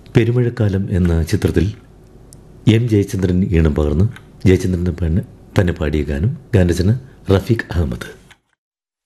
പെരുമഴക്കാലം എന്ന ചിത്രത്തിൽ എം ജയചന്ദ്രൻ ഈണം പകർന്ന് ജയചന്ദ്രൻ തന്നെ പാടിയ ഗാനം ഗാനരചന റഫീഖ് അഹമ്മദ്.